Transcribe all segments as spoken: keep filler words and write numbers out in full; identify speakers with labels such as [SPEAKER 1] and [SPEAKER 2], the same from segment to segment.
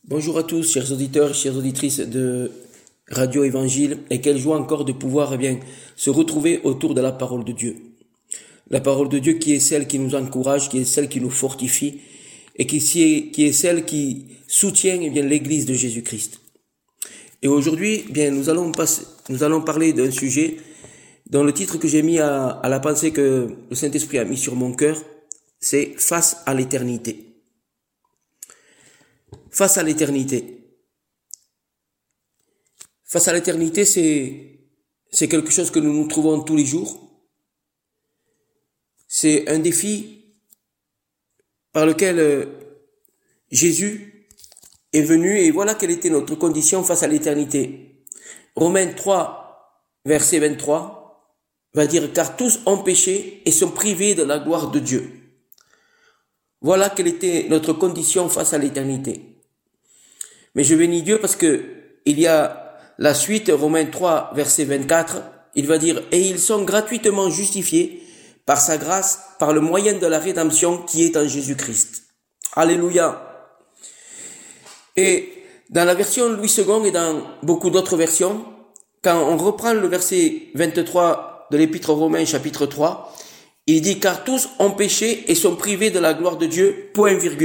[SPEAKER 1] Bonjour à tous, chers auditeurs, chères auditrices de Radio Évangile, et quelle joie encore de pouvoir eh bien se retrouver autour de la parole de Dieu. La parole de Dieu qui est celle qui nous encourage, qui est celle qui nous fortifie, et qui est, qui est celle qui soutient eh bien l'Église de Jésus-Christ. Et aujourd'hui, eh bien nous allons passer, nous allons parler d'un sujet dont le titre que j'ai mis à, à la pensée que le Saint-Esprit a mis sur mon cœur, c'est face à l'éternité. Face à l'éternité. Face à l'éternité, c'est, c'est quelque chose que nous nous trouvons tous les jours. C'est un défi par lequel euh, Jésus est venu et voilà quelle était notre condition face à l'éternité. Romains trois, verset vingt-trois, va dire « Car tous ont péché et sont privés de la gloire de Dieu ». Voilà quelle était notre condition face à l'éternité. Mais je bénis Dieu parce que il y a la suite, Romains trois, verset vingt-quatre, il va dire « Et ils sont gratuitement justifiés par sa grâce, par le moyen de la rédemption qui est en Jésus-Christ. » Alléluia. Et dans la version Louis second et dans beaucoup d'autres versions, quand on reprend le verset vingt-trois de l'Épître aux Romains, chapitre trois, il dit « Car tous ont péché et sont privés de la gloire de Dieu, point virgule. »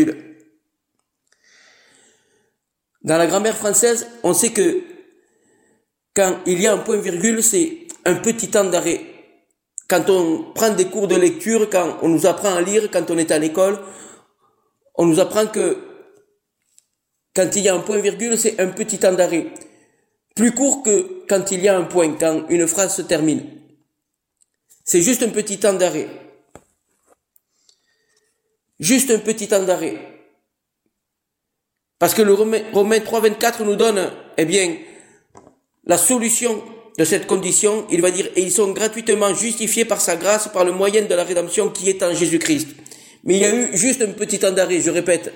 [SPEAKER 1] Dans la grammaire française, on sait que quand il y a un point virgule, c'est un petit temps d'arrêt. Quand on prend des cours de lecture, quand on nous apprend à lire, quand on est à l'école, on nous apprend que quand il y a un point virgule, c'est un petit temps d'arrêt. Plus court que quand il y a un point, quand une phrase se termine. C'est juste un petit temps d'arrêt. Juste un petit temps d'arrêt. Parce que le Romains trois, vingt-quatre nous donne, eh bien, la solution de cette condition. Il va dire, et ils sont gratuitement justifiés par sa grâce, par le moyen de la rédemption qui est en Jésus-Christ. Mais il y a eu juste un petit temps d'arrêt, je répète.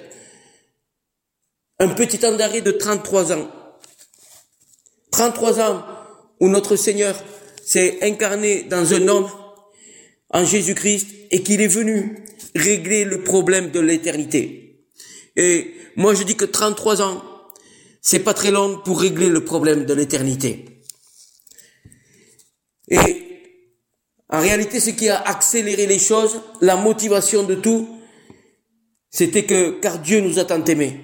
[SPEAKER 1] Un petit temps d'arrêt de trente-trois ans. trente-trois ans où notre Seigneur s'est incarné dans un homme, en Jésus-Christ, et qu'il est venu régler le problème de l'éternité. Et moi je dis que trente-trois ans, c'est pas très long pour régler le problème de l'éternité. Et en réalité, ce qui a accéléré les choses, la motivation de tout, c'était que, car Dieu nous a tant aimés.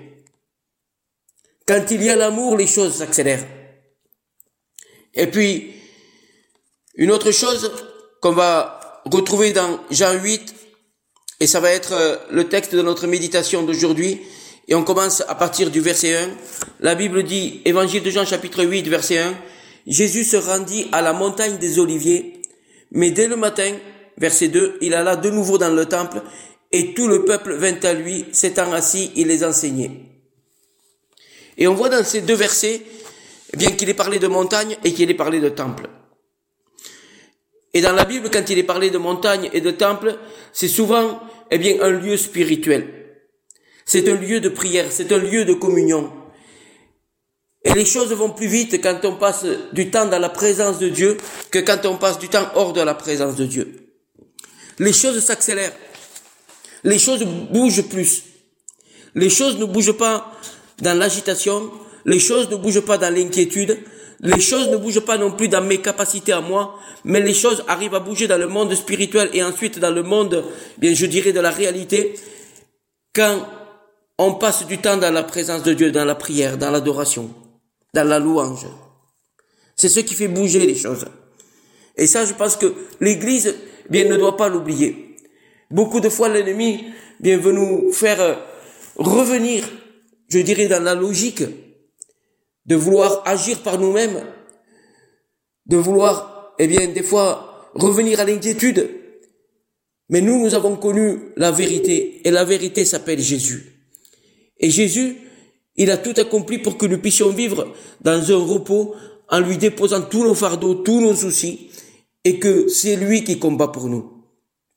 [SPEAKER 1] Quand il y a l'amour, les choses s'accélèrent. Et puis, une autre chose qu'on va retrouver dans Jean huit, et ça va être le texte de notre méditation d'aujourd'hui, et on commence à partir du verset un. La Bible dit, Évangile de Jean chapitre huit, verset un, Jésus se rendit à la montagne des Oliviers, mais dès le matin, verset deux, il alla de nouveau dans le temple, et tout le peuple vint à lui, s'étant assis, il les enseignait. Et on voit dans ces deux versets, eh bien qu'il est parlé de montagne et qu'il est parlé de temple. Et dans la Bible, quand il est parlé de montagne et de temple, c'est souvent, eh bien, un lieu spirituel. C'est un lieu de prière, c'est un lieu de communion. Et les choses vont plus vite quand on passe du temps dans la présence de Dieu que quand on passe du temps hors de la présence de Dieu. Les choses s'accélèrent. Les choses bougent plus. Les choses ne bougent pas dans l'agitation. Les choses ne bougent pas dans l'inquiétude. Les choses ne bougent pas non plus dans mes capacités à moi, mais les choses arrivent à bouger dans le monde spirituel et ensuite dans le monde, bien je dirais, de la réalité, quand on passe du temps dans la présence de Dieu, dans la prière, dans l'adoration, dans la louange. C'est ce qui fait bouger les choses. Et ça, je pense que l'Église, bien, ne doit pas l'oublier. Beaucoup de fois, l'ennemi, bien, veut nous faire revenir, je dirais, dans la logique de vouloir agir par nous-mêmes, de vouloir, eh bien, des fois, revenir à l'inquiétude. Mais nous, nous avons connu la vérité, et la vérité s'appelle Jésus. Et Jésus, il a tout accompli pour que nous puissions vivre dans un repos, en lui déposant tous nos fardeaux, tous nos soucis, et que c'est lui qui combat pour nous.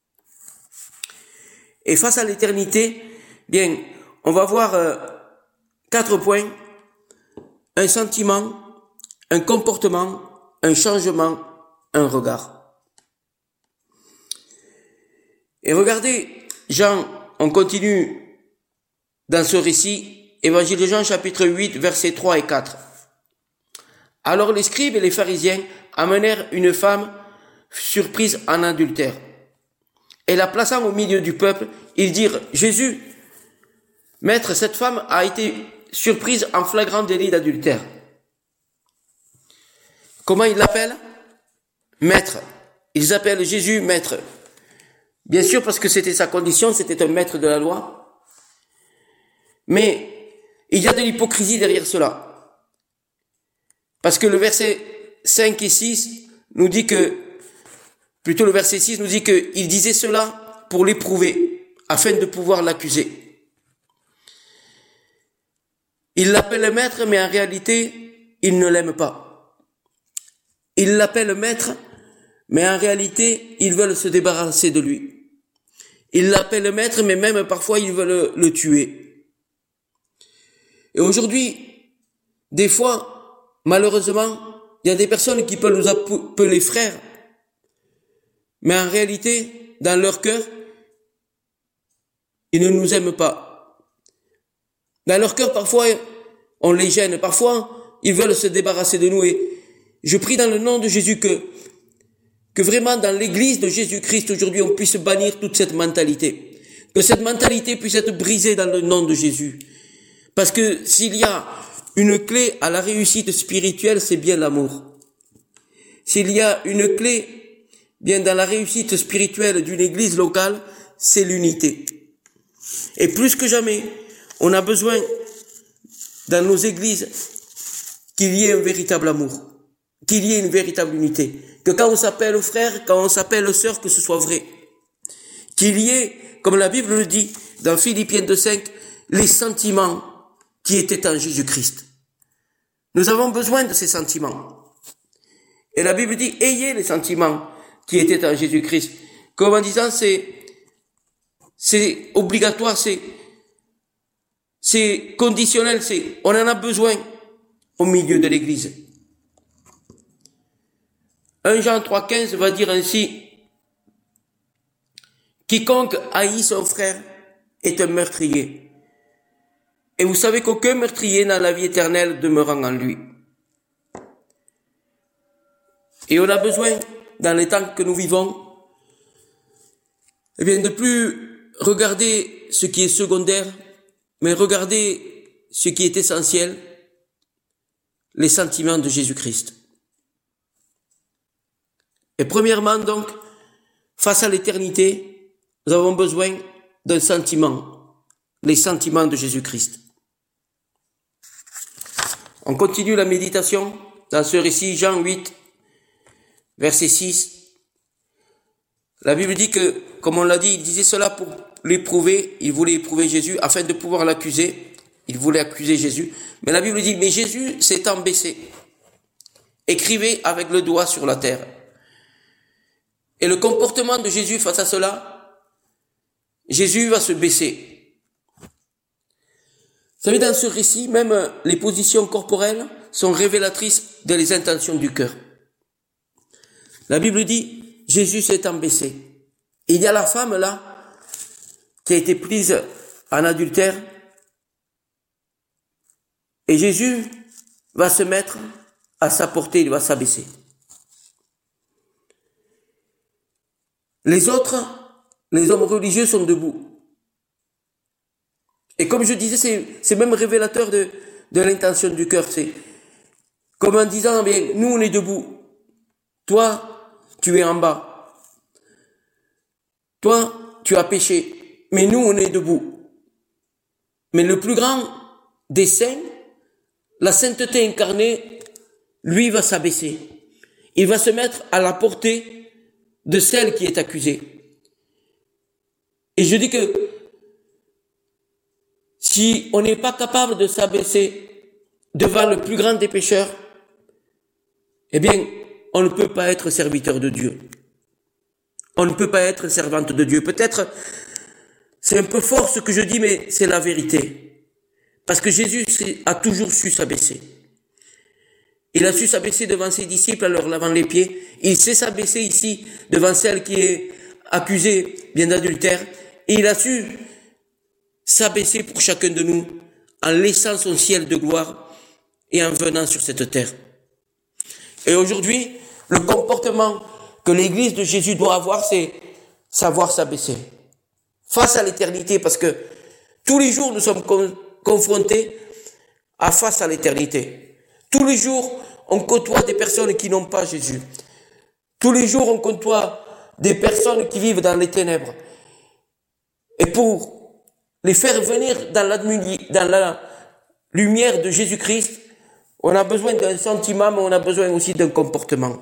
[SPEAKER 1] Et face à l'éternité, bien, on va voir euh, quatre points. Un sentiment, un comportement, un changement, un regard. Et regardez, Jean, on continue dans ce récit, Évangile de Jean, chapitre huit, versets trois et quatre. Alors les scribes et les pharisiens amenèrent une femme surprise en adultère. Et la plaçant au milieu du peuple, ils dirent, Jésus, Maître, cette femme a été surprise en flagrant délit d'adultère. Comment ils l'appellent? Maître. Ils appellent Jésus Maître. Bien sûr, parce que c'était sa condition, c'était un maître de la loi. Mais il y a de l'hypocrisie derrière cela. Parce que le verset cinq et six nous dit que, plutôt le verset six nous dit qu'il disait cela pour l'éprouver, afin de pouvoir l'accuser. Il l'appelle maître, mais en réalité, il ne l'aime pas. Il l'appelle maître, mais en réalité, ils veulent se débarrasser de lui. Il l'appelle maître, mais même parfois, ils veulent le tuer. Et aujourd'hui, des fois, malheureusement, il y a des personnes qui peuvent nous appeler frères, mais en réalité, dans leur cœur, ils ne nous aiment pas. Dans leur cœur, parfois, on les gêne. Parfois, ils veulent se débarrasser de nous. Et je prie dans le nom de Jésus que, que vraiment dans l'église de Jésus-Christ, aujourd'hui, on puisse bannir toute cette mentalité. Que cette mentalité puisse être brisée dans le nom de Jésus. Parce que s'il y a une clé à la réussite spirituelle, c'est bien l'amour. S'il y a une clé, bien dans la réussite spirituelle d'une église locale, c'est l'unité. Et plus que jamais, on a besoin, dans nos églises, qu'il y ait un véritable amour, qu'il y ait une véritable unité. Que quand on s'appelle frère, quand on s'appelle sœur, que ce soit vrai. Qu'il y ait, comme la Bible le dit, dans Philippiens deux cinq, les sentiments qui étaient en Jésus-Christ. Nous avons besoin de ces sentiments. Et la Bible dit, ayez les sentiments qui étaient en Jésus-Christ. Comme en disant, c'est, c'est obligatoire, c'est, c'est conditionnel, c'est, on en a besoin au milieu de l'église. un Jean trois quinze va dire ainsi, quiconque haït son frère est un meurtrier. Et vous savez qu'aucun meurtrier n'a la vie éternelle demeurant en lui. Et on a besoin, dans les temps que nous vivons, eh bien, de plus regarder ce qui est secondaire, mais regarder ce qui est essentiel, les sentiments de Jésus-Christ. Et premièrement, donc, face à l'éternité, nous avons besoin d'un sentiment, les sentiments de Jésus-Christ. On continue la méditation dans ce récit, Jean huit, verset six. La Bible dit que, comme on l'a dit, il disait cela pour l'éprouver, il voulait éprouver Jésus afin de pouvoir l'accuser. Il voulait accuser Jésus. Mais la Bible dit, mais Jésus s'étant baissé, écrivait avec le doigt sur la terre. Et le comportement de Jésus face à cela, Jésus va se baisser. Vous savez, dans ce récit, même les positions corporelles sont révélatrices des intentions du cœur. La Bible dit, Jésus s'étant baissé. Et il y a la femme là, qui a été prise en adultère, et Jésus va se mettre à sa portée, il va s'abaisser. Les autres, les hommes religieux sont debout. Et comme je disais, c'est, c'est même révélateur de, de l'intention du cœur. C'est comme en disant, bien, nous on est debout. Toi, tu es en bas. Toi, tu as péché. Mais nous, on est debout. Mais le plus grand des saints, la sainteté incarnée, lui va s'abaisser. Il va se mettre à la portée de celle qui est accusée. Et je dis que si on n'est pas capable de s'abaisser devant le plus grand des pécheurs, eh bien, on ne peut pas être serviteur de Dieu. On ne peut pas être servante de Dieu. Peut-être, c'est un peu fort ce que je dis, mais c'est la vérité. Parce que Jésus a toujours su s'abaisser. Il a su s'abaisser devant ses disciples en leur lavant les pieds. Il sait s'abaisser ici devant celle qui est accusée bien d'adultère. Et il a su s'abaisser pour chacun de nous en laissant son ciel de gloire et en venant sur cette terre. Et aujourd'hui, le comportement que l'Église de Jésus doit avoir, c'est savoir s'abaisser face à l'éternité, parce que tous les jours, nous sommes con- confrontés à face à l'éternité. Tous les jours, on côtoie des personnes qui n'ont pas Jésus. Tous les jours, on côtoie des personnes qui vivent dans les ténèbres. Et pour les faire venir dans la, dans la lumière de Jésus-Christ, on a besoin d'un sentiment, mais on a besoin aussi d'un comportement.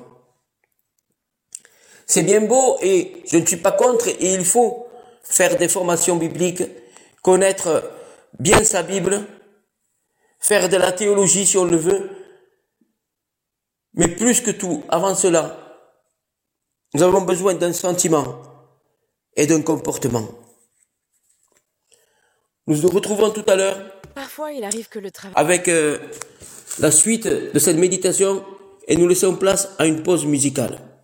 [SPEAKER 1] C'est bien beau et je ne suis pas contre, et il faut faire des formations bibliques, connaître bien sa Bible, faire de la théologie si on le veut. Mais plus que tout, avant cela, nous avons besoin d'un sentiment et d'un comportement. Nous nous retrouvons tout à l'heure
[SPEAKER 2] Parfois, il arrive que le travail...
[SPEAKER 1] avec euh, la suite de cette méditation et nous laissons place à une pause musicale.